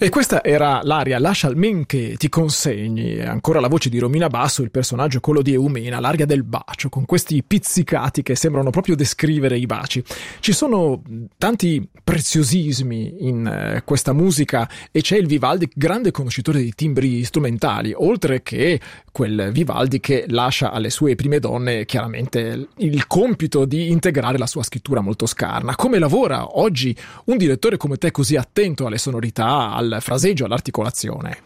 E questa era l'aria Lascia il men che ti consegni, ancora la voce di Romina Basso, il personaggio quello di Eumena, l'aria del bacio, con questi pizzicati che sembrano proprio descrivere i baci. Ci sono tanti preziosismi in questa musica e c'è il Vivaldi, grande conoscitore di timbri strumentali, oltre che quel Vivaldi che lascia alle sue prime donne chiaramente il compito di integrare la sua scrittura molto scarna. Come lavora oggi un direttore come te così attento alle sonorità, al fraseggio, all'articolazione?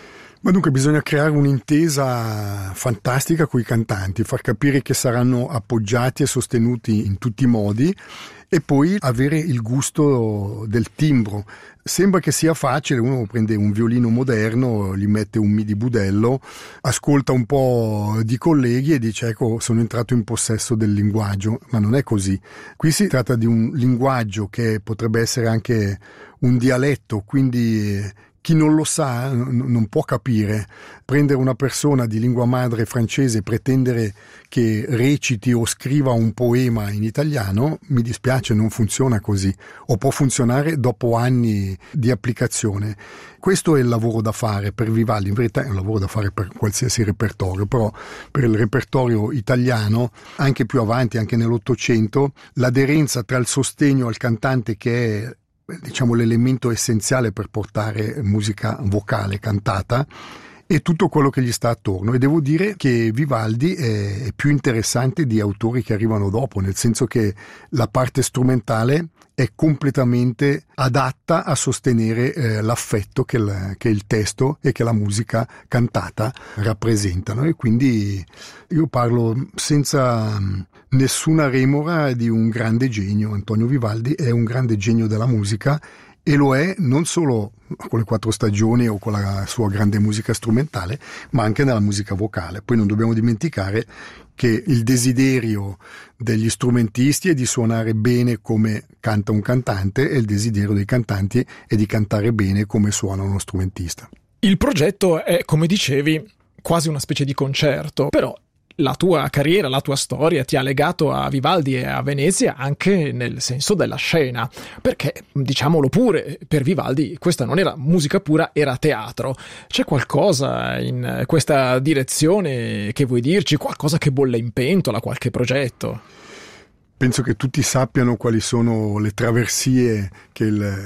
Ma dunque bisogna creare un'intesa fantastica coi cantanti, far capire che saranno appoggiati e sostenuti in tutti i modi e poi avere il gusto del timbro. Sembra che sia facile, uno prende un violino moderno, gli mette un mi di budello, ascolta un po' di colleghi e dice ecco sono entrato in possesso del linguaggio, ma non è così. Qui si tratta di un linguaggio che potrebbe essere anche un dialetto, quindi chi non lo sa non può capire. Prendere una persona di lingua madre francese e pretendere che reciti o scriva un poema in italiano, mi dispiace, non funziona così, o può funzionare dopo anni di applicazione. Questo è il lavoro da fare per Vivaldi, in verità è un lavoro da fare per qualsiasi repertorio, però per il repertorio italiano, anche più avanti, anche nell'Ottocento, l'aderenza tra il sostegno al cantante, che è diciamo l'elemento essenziale per portare musica vocale cantata, e tutto quello che gli sta attorno. E devo dire che Vivaldi è più interessante di autori che arrivano dopo, nel senso che la parte strumentale è completamente adatta a sostenere l'affetto che il testo e che la musica cantata rappresentano, e quindi io parlo senza nessuna remora di un grande genio. Antonio Vivaldi è un grande genio della musica, e lo è non solo con le quattro stagioni o con la sua grande musica strumentale, ma anche nella musica vocale. Poi non dobbiamo dimenticare che il desiderio degli strumentisti è di suonare bene come canta un cantante, e il desiderio dei cantanti è di cantare bene come suona uno strumentista. Il progetto è, come dicevi, quasi una specie di concerto, però la tua carriera, la tua storia ti ha legato a Vivaldi e a Venezia anche nel senso della scena, perché, diciamolo pure, per Vivaldi questa non era musica pura, era teatro. C'è qualcosa in questa direzione che vuoi dirci? Qualcosa che bolle in pentola, qualche progetto? Penso che tutti sappiano quali sono le traversie che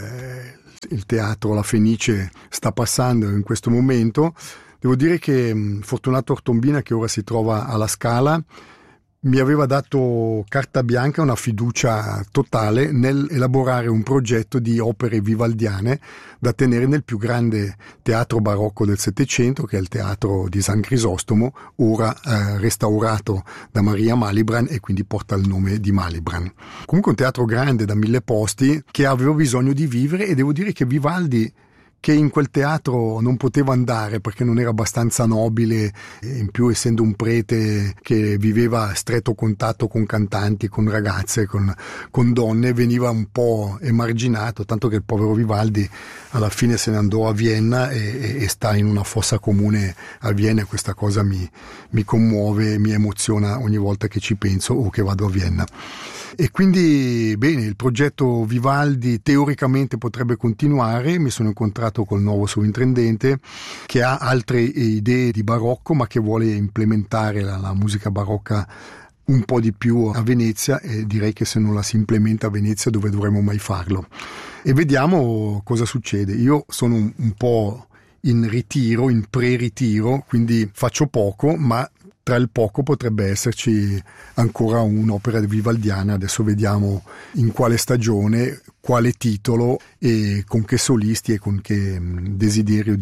il teatro La Fenice sta passando in questo momento. Devo dire che Fortunato Ortombina, che ora si trova alla Scala, mi aveva dato carta bianca, una fiducia totale nel elaborare un progetto di opere vivaldiane da tenere nel più grande teatro barocco del Settecento, che è il teatro di San Crisostomo, ora restaurato da Maria Malibran e quindi porta il nome di Malibran. Comunque un teatro grande da 1000 posti che aveva bisogno di vivere, e devo dire che Vivaldi, che in quel teatro non poteva andare perché non era abbastanza nobile, in più essendo un prete che viveva a stretto contatto con cantanti, con ragazze, con donne, veniva un po' emarginato, tanto che il povero Vivaldi alla fine se ne andò a Vienna e sta in una fossa comune a Vienna, e questa cosa mi commuove, mi emoziona ogni volta che ci penso o che vado a Vienna. E quindi bene, il progetto Vivaldi teoricamente potrebbe continuare. Mi sono incontrato col nuovo sovrintendente che ha altre idee di barocco, ma che vuole implementare la musica barocca un po' di più a Venezia, e direi che se non la si implementa a Venezia dove dovremmo mai farlo? E vediamo cosa succede. Io sono un po' in ritiro, in pre-ritiro, quindi faccio poco, ma tra il poco potrebbe esserci ancora un'opera vivaldiana. Adesso vediamo in quale stagione, quale titolo e con che solisti e con che desiderio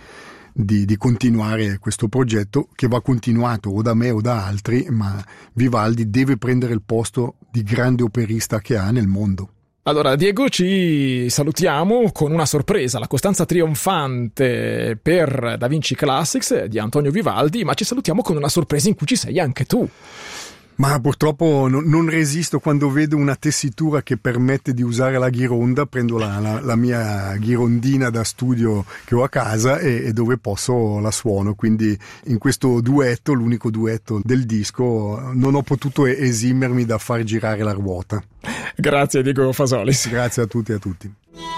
di continuare questo progetto, che va continuato o da me o da altri, ma Vivaldi deve prendere il posto di grande operista che ha nel mondo. Allora, Diego, ci salutiamo con una sorpresa, la costanza trionfante per Da Vinci Classics di Antonio Vivaldi, ma ci salutiamo con una sorpresa in cui ci sei anche tu. Ma purtroppo non resisto quando vedo una tessitura che permette di usare la ghironda, prendo la mia ghirondina da studio che ho a casa e dove posso la suono, quindi in questo duetto, l'unico duetto del disco, non ho potuto esimermi da far girare la ruota. Grazie Diego Fasolis. Grazie a tutti e a tutti.